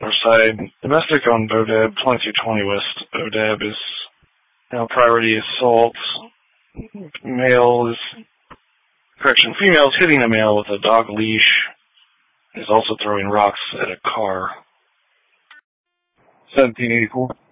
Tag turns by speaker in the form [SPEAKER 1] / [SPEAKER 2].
[SPEAKER 1] Northside. Domestic on Bodab, 2220 West Bodab is now priority assault. Female is hitting a male with a dog leash. Is also throwing rocks at a car.
[SPEAKER 2] 1784.